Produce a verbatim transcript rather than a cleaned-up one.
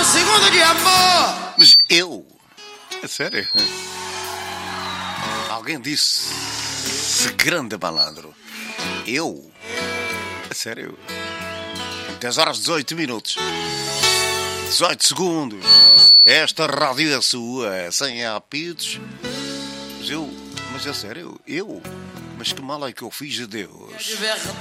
segundo de amor. Mas eu? É sério? Alguém disse... Esse grande malandro. Eu? É sério? dez horas e dezoito minutos. dezoito segundos. Esta rádio é sua, sem apitos. Mas eu... Mas é sério? Eu? Mas que mal é que eu fiz a Deus?